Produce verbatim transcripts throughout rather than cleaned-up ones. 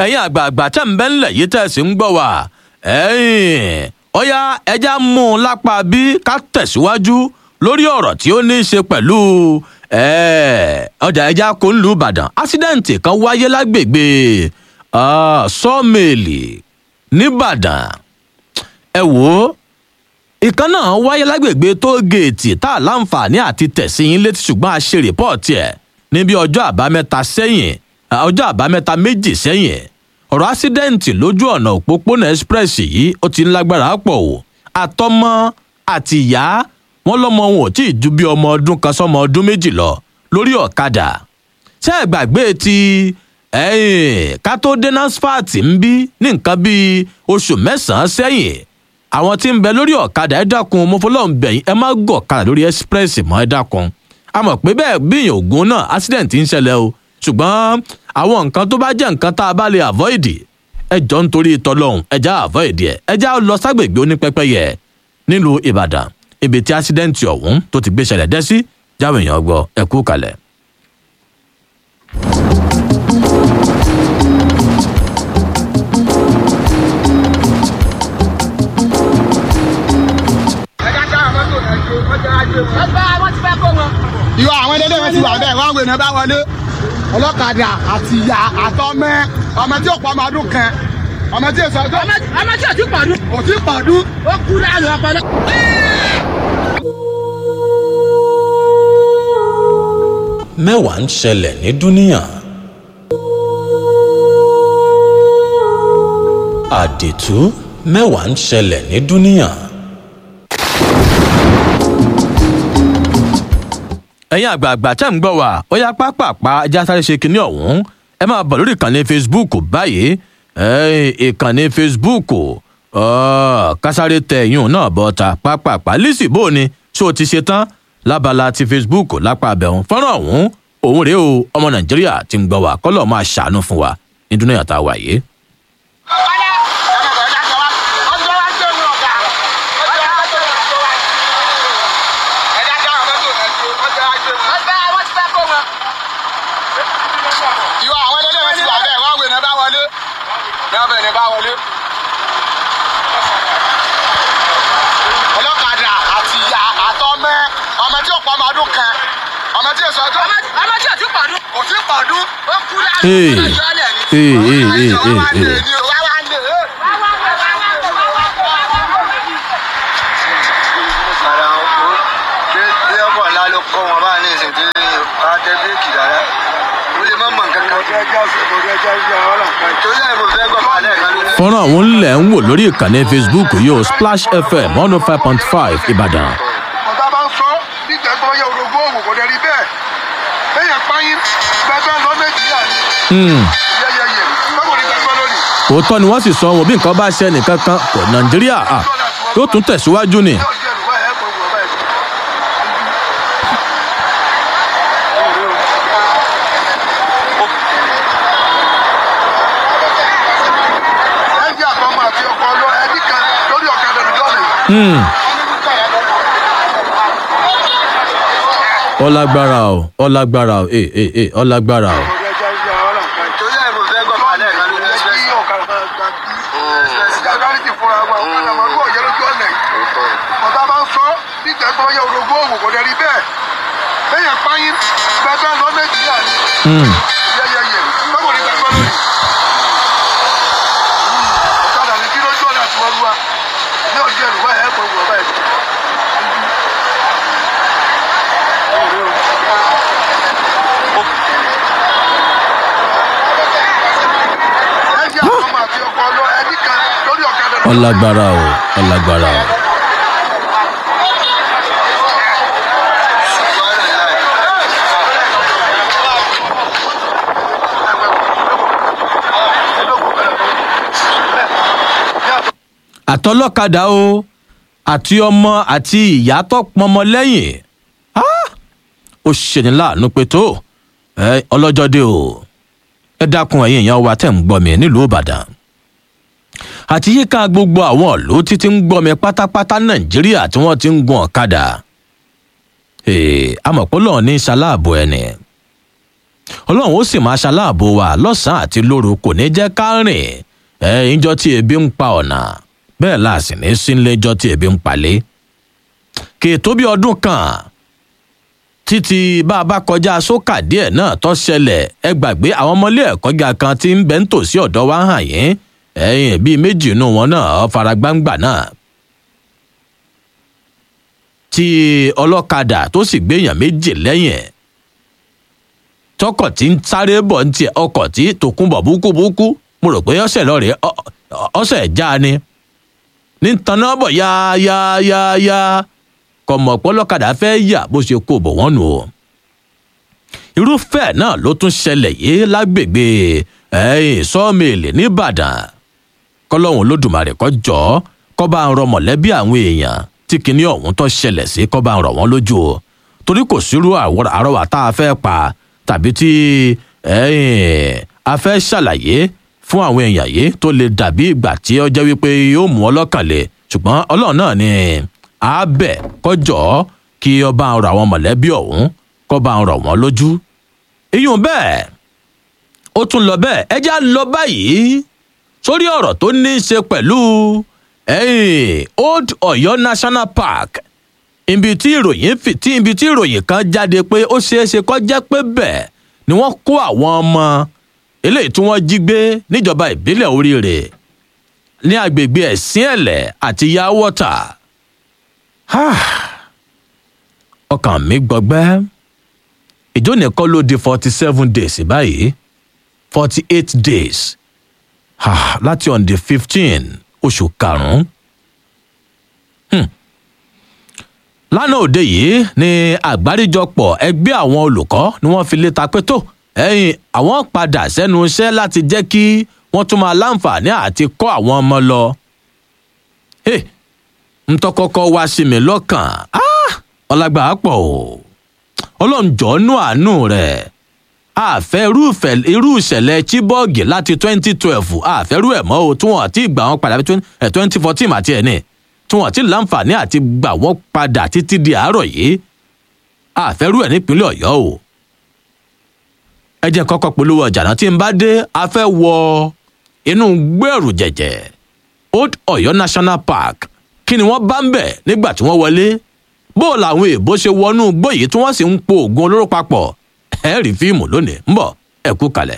ẹ̀yin àgbààgbà tẹ̀ ń bẹ́ ńlẹ̀ yìí tẹ̀ sí ń gbọ́ wá ẹ̀yìn ọ̀yá ẹja mú un lápá bí ká tẹ̀síwájú lórí ọ̀rọ̀ tí ó ní í ṣe pẹ̀lú ọjà ẹja kó ń lu ìbàdàn ásídẹ̀ǹtì kan wáyé lágbègbè sọ́ọ̀mẹ̀lì nìbàdàn ẹ wò ó ìkan náà wáyé lágbègbè tóògèètì tá a láǹfààní àti tẹ̀sí yín létí ṣùgbọ́n a ṣe rìpọ́ọ̀tì ẹ̀ níbi ọjọ́ àbámẹ́ta sẹ́yìn ọjọ́ àbámẹ́ta méjì sẹ́yìn ọ̀rọ̀ ásídẹ́ǹtì lójú ọ̀nà òpópónà express yìí ó ti ń lágbára pọ̀ o àtọmọ àti ìyá wọn lọ́mọ wọn ò tí ì ju bí ọmọ ọdún kan sọmọ ọdún méjì lọ lórí ọ̀kadà ṣé ẹ gbàgbé ti ká tó dé NASFAT ń bí ní nǹkan bíi oṣù mẹ́sàn-án sẹ́yìn àwọn tí ń bẹ lórí ọ̀kadà ẹ dákun mo fọlọ́ ń bẹ̀yìn ẹ má gọ̀ ọ̀kadà lórí express mọ́ ẹ dákun a mọ̀ pé bẹ́ẹ̀ bíyàn ògùn náà accident ń ṣẹlẹ̀ o ṣùgbọ́n àwọn nǹkan tó bá jẹ́ nǹkan tá a bá lè avoid ẹ jọ ń torí tọlọ́hún ẹ já avoid ẹ ẹ já lọ ságbègbè onípẹ́pẹ́yẹ nílùú Ìbàdàn ibi tí accident ọ̀hún tó ti gbé ṣẹlẹ̀ dé sí jáwé èèyàn gbọ́ ẹ kú kalẹ̀. ìwọ àwọn ẹlẹ́dẹ̀ wọn ti wà bẹ́ẹ̀ wọ́n á wẹ̀ ní bá wọlé ọlọ́kadà àti ìyá àtọmọ ọmọ tí ò pọ̀ ọmọ ọdún kan ọmọ tí èso ọdún. ọmọ tí ò tí pàdún. ò tí pàdún. ó kú láàrin ọpọlọ. mẹ́wàá ń ṣẹlẹ̀ ní dúníyàn àdìtú mẹ́wàá ń ṣẹlẹ̀ ní dúníyàn. ẹ̀yin àgbààgbà tẹ́ ń gbọ́ wá ó yá pápápá ẹja sáré ṣe kinní ọ̀hún ẹ máa bọ̀ lórí ìkànnì Facebook báyìí ìkànnì Facebook kásáré tẹ ẹ̀yún náà bọ́ ta pápápá lísì bó ni ṣé o ti ṣe tán lábala ti Facebook lápá abẹ́hùn fọ́nrán ọ̀hún òun rèé o ọmọ Nàìjíríà ti ń gbọ́ wá kọ́lọ̀ máa ṣàánú fún wa ní dúníyàn tá a wà yìí. ọlọ́kadà àti ìyá àtọmọ ọmọ tí ò pọ̀ ọmọ ọdún kan ọmọ tí èso ọdún. ọmọ tí ò tí pàdún. ò tí pàdún. ó kú láàrin ọpọlọ. fọ́nrán àwọn ńlẹ̀ ń wò lórí ìkànnì Facebook yóò Splash F M one oh five point five Ìbàdàn. ọ̀tá bá ń sọ bí ìgbẹ́gbọ́ yẹ orogún òwò kò dẹ̀ rí bẹ́ẹ̀ bẹ́yẹn páyín gbẹgbẹ́ lọ Nàìjíríà ni. yẹ́yẹ́yẹ́ báwo ni gbẹgbẹ́ lónìí. òótọ́ ni wọ́n sì sọ wọn bí nǹkan bá ṣe nìkan kan kò Nàìjíríà yóò tún tẹ̀síwájú ni. ọlágbára o ọlágbára o ee ee ọlágbára o. ọ̀tá bá ń sọ bí ìgbẹ́gbọ́ yẹ orogún òwò kò dẹ̀ rí bẹ́ẹ̀ bẹ́yẹn páyín gbẹgbẹ́ lọ Nàìjíríà ni. yẹ́yẹ́yẹ́ báwo ni gbẹgbẹ́ lónìí. ọ̀kadà ní kí lójú ọ̀nà àti wọ́n wá ní ọjọ́ ìlú wáyé ẹ̀kọ́ ìwọ̀n báyìí. ọlágbára o ọlágbára o. àtọlọ́kadà o àti ọmọ àti ìyá tó pọnmọ lẹ́yìn ó ṣeni láàánú pé tó ọlọ́jọ́ dé o ẹ dákun ẹ̀yin èèyàn wa tẹ̀ ń gbọ́ mi nílùú Ìbàdàn àti yíká gbogbo àwọn ìlú títí ń gbọ́ mi pátápátá Nàìjíríà tí wọ́n ti ń gun ọ̀kadà amọ̀pọ̀lọ́ ní ṣaláàbò ẹni ọlọ́run ó sì máa ṣaláàbò wa lọ́sàn-án àti lóru kò ní jẹ́ ká rìn ẹ̀ ìjọ tí ebi ń pa ọ̀nà bẹ́ẹ̀ la sì ní sínlé ìjọ tí ebi ń palẹ̀. kì í tó bí ọdún kan títí bá a bá kọjá sókà díẹ̀ náà tó ṣẹlẹ̀ ẹ gbàgbé àwọn ọmọlé ẹ̀kọ́ gíga kan tí ń bẹ ń tòsí ọ̀dọ̀ wa hàn yín ẹ̀yìn bíi méjì inú wọn náà faragbáǹgbà náà tí ọlọ́kadà tó sì gbéyàn méjì lẹ́yìn ẹ̀ tọkọ̀ tí ń sáré bọ̀ ń tiẹ̀ ọkọ̀ tí tòkunbọ̀ búkúbúkú mo rò pé ọ̀sẹ̀ lọ́rẹ̀ ọ̀sẹ̀ já ni ní tanná bọ̀ yáyáyáyá kò mọ̀ pé ọlọ́kadà fẹ́ yà bó ṣe kó bọ̀ wọ́n nù o. irúfẹ́ náà ló tún ṣẹlẹ̀ yìí lágbègbè sọ́ọ̀mìlì nìbàdàn kọ́lọ́hún olódùmarè kó jọ̀ọ́ kó bá ń rọ mọ̀lẹ́bí àwọn èèyàn tí kinní ọ̀hún tó ṣẹlẹ̀ sí kó bá ń rọ̀ wọ́n lójú o torí kò sírú àrọwà tá a fẹ́ pa tàbí tí a fẹ́ ṣàlàyé fún àwọn èèyàn yìí tó lè dàbí ìgbà tí ó jẹ́ wípé yóò mú ọlọ́kàn le ṣùgbọ́n ọlọ́run náà ni a bẹ̀ kó jọ̀ọ́ kí ó bá ń rọ àwọn mọ̀lẹ́bí ọ̀hún kó bá ń rọ̀ wọ́n lójú. iyùn bẹ́ẹ̀ ó tún lọ bẹ́ẹ̀ ẹ já lọ báyìí sórí ọ̀rọ̀ tó ní í ṣe pẹ̀lú Old Ọ̀yọ́ National Park ibi tí ìròyìn tí ibi tí ìròyìn kan jáde pé ó ṣeéṣe kó jẹ́ pé bẹ́ẹ̀ ni wọ́n kó àwọn ọmọ eléyìí tí wọ́n jí gbé níjọba ìbílẹ̀ Oríire ní agbègbè Ẹ̀sìn Ẹ̀lẹ̀ àti Yáwọ́tà. ọkàn mi gbọgbẹ́ ìjọ nìkan ló di forty seven days báyìí forty eight days láti on the fifteen oṣù karùn-ún. lánàá òde yìí ni àgbáríjọpọ̀ ẹgbẹ́ àwọn olùkọ́ ni wọ́n fi léta pé tó ẹ̀yìn àwọn padà sẹ́nu iṣẹ́ láti jẹ́ kí wọ́n tún máa láǹfààní àti kọ́ àwọn ọmọ lọ. ntọ́kọ́kọ́ wá sí mi lọ́kàn ọlágbà pọ̀ o ọlọ́run jọ̀ọ́ nú àánú rẹ̀ àfẹ́ irú ìṣẹ̀lẹ̀ Chibok láti twenty twelve àfẹ́rú ẹ̀ mọ́ o tí wọ́n ti gbà wọ́n padà twenty fourteen àti ẹ̀ ní tí wọ́n ti láǹfààní àti gbà wọ́n padà títí di àárọ̀ yìí àfẹ́rú ẹ̀ nípínlẹ̀ Ọ̀yọ́ o. ẹ jẹ́ kọ́kọ́ polówó ọjà náà tí n bá dé a fẹ́ wọ inú gbẹ́rù jẹ̀jẹ̀ Old Ọ̀yọ́ National Park kí ni wọ́n bá ń bẹ̀ nígbà tí wọ́n wọlé bó làwọn èèbó ṣe wọnú igbó yìí tí wọ́n sì ń po oògùn olóró papọ̀ ẹ rí fíìmù lónìí ń bọ̀ ẹ kú kalẹ̀.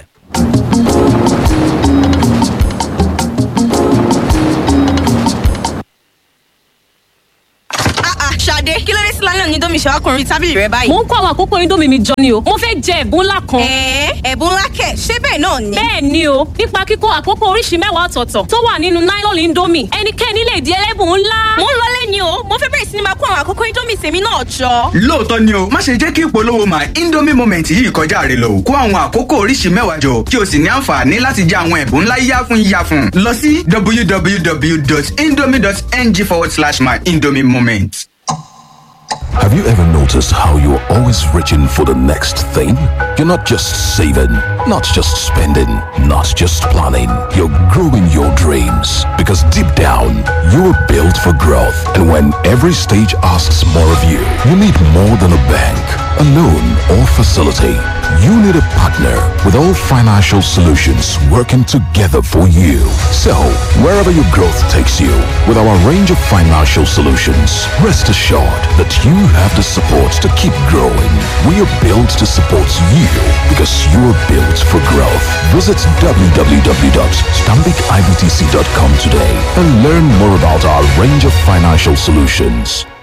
Ṣadé kí ló dé sí lálẹ́ òní domi ṣàwákùnrin tábìlì rẹ báyìí. mo ń kó àwọn àkókò indomie mi jọ ni o mo fẹ́ jẹ ẹ̀bùn ńlá kan. ẹ̀ẹ́ ẹ̀bùn ńlá kẹ̀ ṣé bẹ́ẹ̀ náà ni. bẹ́ẹ̀ ni o nípa kíkó àkókò oríṣi mẹ́wàá ọ̀tọ̀ọ̀tọ̀ tó wà nínú nylon indomie ẹnikẹ́ni lè di ẹlẹ́bùn ńlá. mo ń lọlé ni o mo fẹ́ bẹ̀rẹ̀ sí ni máa kó àwọn àkókò indomie tèmi náà jọ. lóòótọ́ ni o má ṣe jẹ́ kí ìpolówó my indomie moment yìí kọjá rẹ lọ kó àwọn àkókò oríṣi mẹ́wàá jọ kí o sì ní àǹfààní láti jẹ àwọn ẹ̀bùn ńlá yáfun yáfun lọ sí w w w dot indomie dot n g forward slash my indomie moment. Have you ever noticed how you're always reaching for the next thing? You're not just saving, not just spending, not just planning. You're growing your dreams because deep down, you're built for growth. And when every stage asks more of you, you need more than a bank, a loan, or facility. You need a partner with all financial solutions working together for you. So, wherever your growth takes you, with our range of financial solutions, rest assured that you have the support to keep growing. We are built to support you because you are built for growth. Visit w w w dot stanbic i b t c dot com today and learn more about our range of financial solutions.